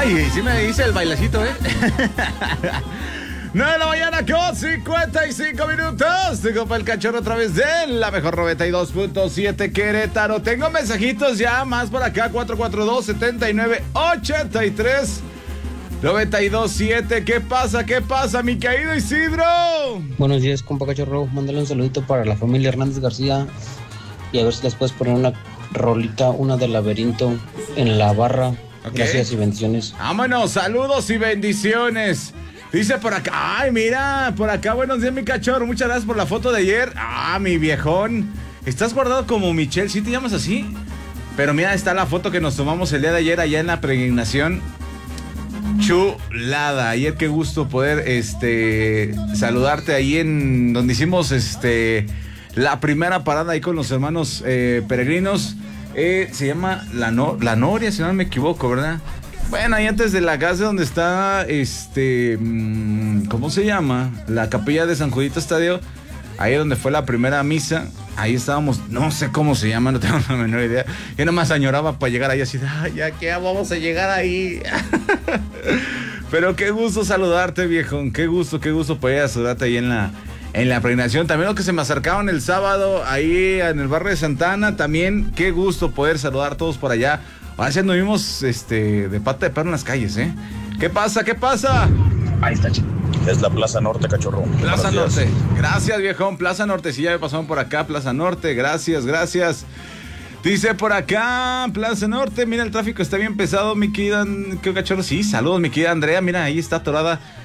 Ay, sí me dice el bailecito, ¿eh? 9 de la mañana con 55 minutos. Tengo para el cachorro a través de la mejor 92.7 Querétaro. Tengo mensajitos ya más por acá. 442-7983 927. ¿Qué pasa? ¿Qué pasa, mi querido Isidro? Buenos días, compa cachorro. Mándale un saludito para la familia Hernández García. Y a ver si les puedes poner una rolita, una de Laberinto en la barra. Okay. Gracias y bendiciones. Vámonos, saludos y bendiciones. Dice por acá, ay, mira, por acá, buenos días, mi cachorro. Muchas gracias por la foto de ayer. Ah, mi viejón. Estás guardado como Michelle, ¿sí te llamas así? Pero mira, está la foto que nos tomamos el día de ayer allá en la peregrinación. Chulada. Ayer qué gusto poder saludarte ahí en donde hicimos la primera parada ahí con los hermanos peregrinos. Se llama La Noria, si no me equivoco, ¿verdad? Bueno, ahí antes de la casa donde está, ¿cómo se llama? La capilla de San Judito Estadio. Ahí donde fue la primera misa. Ahí estábamos, no sé cómo se llama, no tengo la menor idea. Yo nomás añoraba para llegar ahí así, ya que vamos a llegar ahí. Pero qué gusto saludarte, viejón. Qué gusto poder saludarte ahí en la peregrinación. También los que se me acercaron el sábado ahí en el barrio de Santana. También qué gusto poder saludar a todos por allá. Ahora sí anduvimos de pata de perro en las calles, ¿eh? ¿Qué pasa? ¿Qué pasa? Ahí está, chico. Es la Plaza Norte, cachorro. Plaza Norte. Gracias, viejón. Plaza Norte. Sí, ya me pasaron por acá. Plaza Norte. Gracias. Dice por acá, Plaza Norte. Mira, el tráfico está bien pesado, mi querida. ¿Qué cachorro? Sí, saludos, mi querida Andrea. Mira, ahí está atorada